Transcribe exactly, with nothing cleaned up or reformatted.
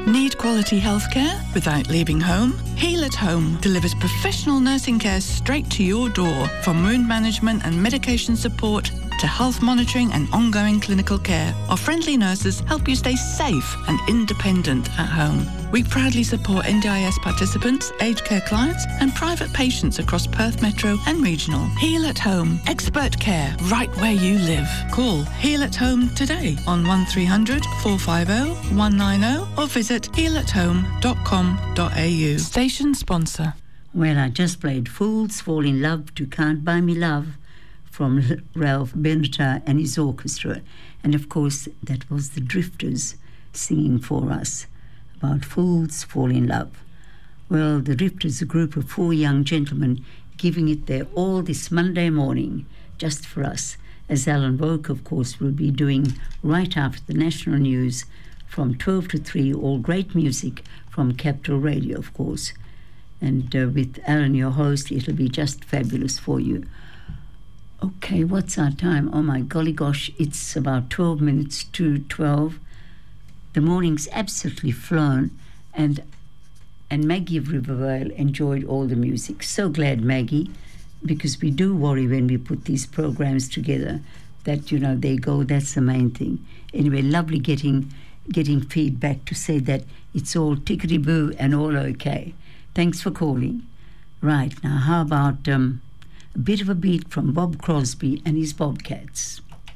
Need quality healthcare without leaving home? Heal at Home delivers professional nursing care straight to your door, from wound management and medication support to health monitoring and ongoing clinical care. Our friendly nurses help you stay safe and independent at home. We proudly support N D I S participants, aged care clients and private patients across Perth Metro and Regional. Heal at Home. Expert care right where you live. Call Heal at Home today on one three hundred, four five zero, one nine zero or visit heal at home dot com dot a u. Station sponsor. Well, I just played Fools Fall in Love to Can't Buy Me Love from Ralph Benatar and his orchestra. And of course, that was the Drifters singing for us about Fools Fall in Love. Well, the Drifters, a group of four young gentlemen, giving it their all this Monday morning, just for us, as Alan Woke, of course, will be doing right after the national news from twelve to three, all great music from Capital Radio, of course. And uh, with Alan, your host, it'll be just fabulous for you. Okay, what's our time? Oh my golly gosh, it's about twelve minutes to twelve. The morning's absolutely flown, and and Maggie of Rivervale enjoyed all the music. So glad, Maggie, because we do worry when we put these programs together that, you know, they go, that's the main thing. Anyway, lovely getting getting feedback to say that it's all tickety-boo and all okay. Thanks for calling. Right, now how about um, a bit of a beat from Bob Crosby and his Bobcats.